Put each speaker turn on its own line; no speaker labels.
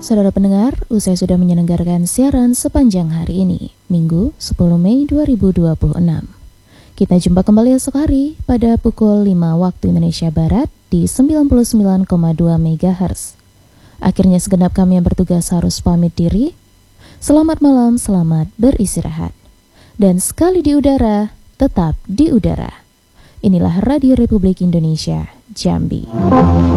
Saudara pendengar, usai sudah menyelenggarakan siaran sepanjang hari ini, Minggu 10 Mei 2026. Kita jumpa kembali esok hari pada pukul 5 waktu Indonesia Barat di 99,2 MHz. Akhirnya segenap kami yang bertugas harus pamit diri. Selamat malam, selamat beristirahat. Dan sekali di udara, tetap di udara. Inilah Radio Republik Indonesia, Jambi.